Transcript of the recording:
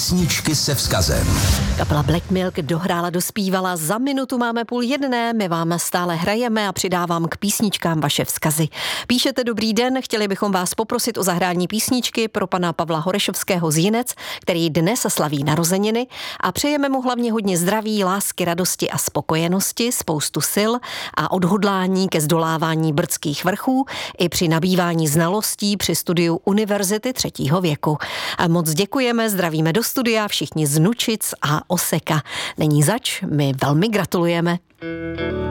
Písničky se vzkazem. Kapela Black Milk dohrála, dospívala, za minutu máme 12:30, my vám stále hrajeme a přidávám k písničkám vaše vzkazy. Píšete dobrý den, chtěli bychom vás poprosit o zahrání písničky pro pana Pavla Horešovského z Jinec, který dnes slaví narozeniny a přejeme mu hlavně hodně zdraví, lásky, radosti a spokojenosti, spoustu sil a odhodlání ke zdolávání brdských vrchů i při nabývání znalostí při studiu Univerzity 3. věku. A moc děkujeme, zdravíme do studia všichni z Nučic a Oseka. Není zač, my velmi gratulujeme.